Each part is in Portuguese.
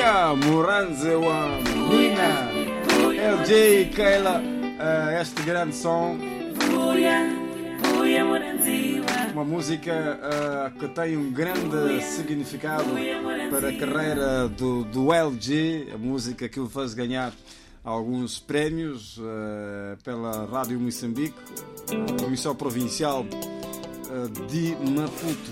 Nia Muranze wa Nina LJ Keila, este grande som, uma música que tem um grande significado para a carreira do LG, a música que o faz ganhar alguns prémios pela Rádio Moçambique, Comissão Provincial de Maputo.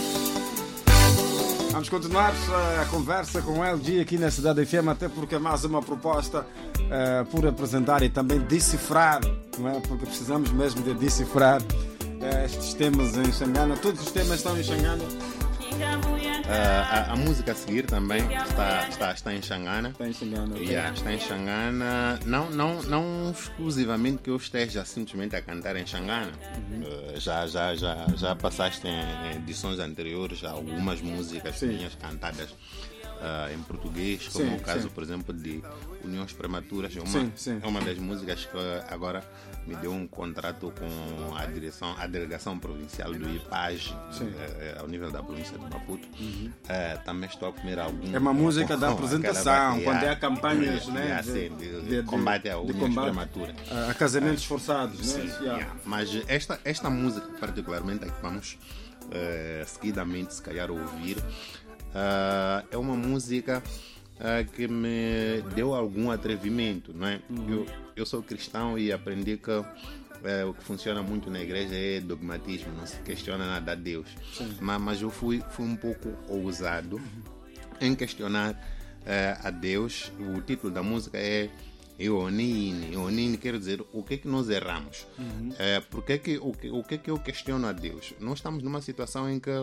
Vamos continuar a conversa com o LG aqui na Cidade FM, até porque é mais uma proposta por apresentar e também decifrar, não é? Porque precisamos mesmo de decifrar estes temas em Xangana. Todos os temas estão em Xangana. A música a seguir também está em Xangana. Está em Xangana. Okay. Está em Xangana. Não exclusivamente que eu esteja simplesmente a cantar em Xangana. Já passaste em edições anteriores algumas músicas minhas cantadas em português, como o caso, por exemplo, de Uniões Prematuras. É uma das músicas que agora me deu um contrato com a delegação provincial do IPAG, ao nível da província de Maputo. Também estou a comer algum. É uma música da apresentação, quando é campanhas de combate a Uniões Prematuras. A casamentos forçados, né? Mas esta música, particularmente, a que vamos seguidamente, se calhar, ouvir. É uma música que me deu algum atrevimento, não é? Eu sou cristão e aprendi que o que funciona muito na igreja é dogmatismo, não se questiona nada a Deus. Mas eu fui um pouco ousado em questionar a Deus. O título da música é Ionine. Ionine quer dizer o que é que nós erramos. O que é que eu questiono a Deus? Nós estamos numa situação em que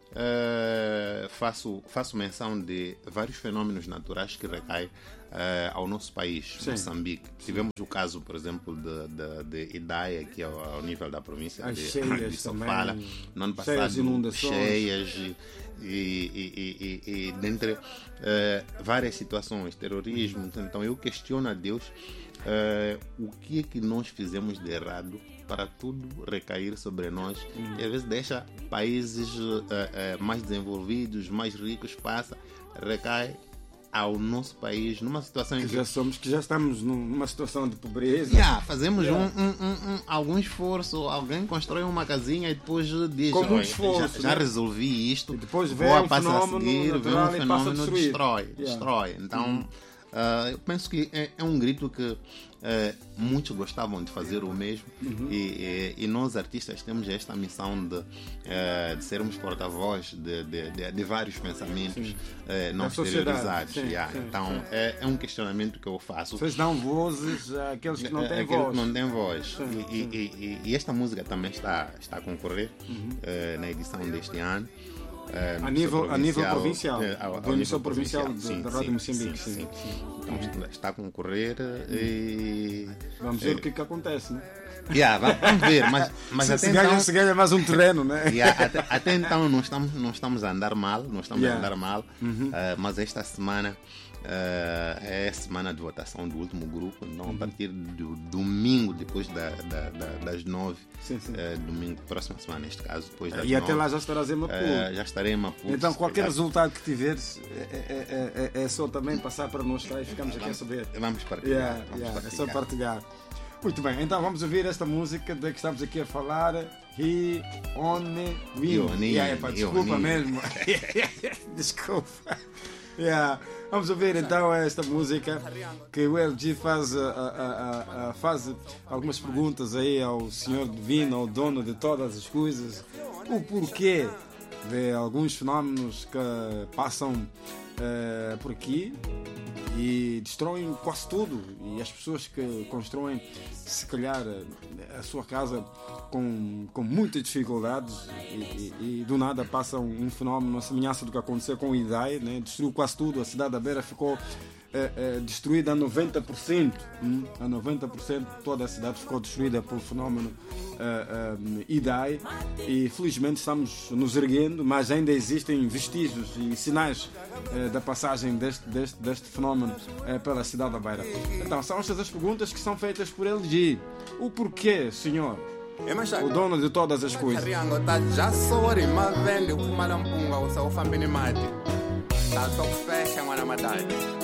faço menção de vários fenômenos naturais que recaem ao nosso país, Moçambique. Tivemos o caso, por exemplo, de Idai, aqui ao nível da província de Sofala, no ano passado, cheias e dentre várias situações, terrorismo. Então eu questiono a Deus o que é que nós fizemos de errado para tudo recair sobre nós, e às vezes deixa países mais desenvolvidos, mais ricos, recai ao nosso país numa situação que já estamos numa situação de pobreza. Fazemos algum esforço, alguém constrói uma casinha e depois diz, com muito esforço, já resolvi isto, e depois vem um fenômeno, vem um fenômeno, destrói. Então eu penso que é um grito que muitos gostavam de fazer o mesmo, e nós artistas temos esta missão de sermos porta-voz de vários pensamentos não exteriorizados. Então é um questionamento que eu faço. Vocês dão vozes àqueles que não têm voz. Não têm voz. E esta música também está a concorrer na edição deste ano. A nível provincial, a nível provincial da Rádio Moçambique. Sim. Então está a concorrer e vamos ver o que acontece, né? Vamos ver, mas até então se ganha mais um terreno, né? Até então não estamos a andar mal, mas esta semana é a semana de votação do último grupo. Então a partir do domingo, depois das 9, domingo, próxima semana neste caso, depois das 9, até lá já estarás em Maputo. Já estarei em Maputo. Então qualquer resultado que tiveres é só também passar para nós, e ficamos aqui a saber. Vamos partilhar. É só partilhar. Muito bem, então vamos ouvir esta música de que estamos aqui a falar. He Only Win. Desculpa mesmo. Desculpa. Vamos ouvir então esta música que o LG faz algumas perguntas aí ao Senhor Divino, ao dono de todas as coisas, o porquê de alguns fenómenos que passam por aqui e destroem quase tudo, e as pessoas que constroem se calhar a sua casa com muitas dificuldades e do nada passa um fenómeno, a semelhança do que aconteceu com o Idai, né? Destruiu quase tudo, a cidade da Beira ficou destruída a 90%. A 90% toda a cidade ficou destruída pelo fenómeno Idai, e felizmente estamos nos erguendo, mas ainda existem vestígios e sinais da passagem deste fenómeno pela cidade da Beira. Então são estas as perguntas que são feitas por LG. O porquê, senhor? O dono de todas as coisas. Tá tão fecha, mano, a matar.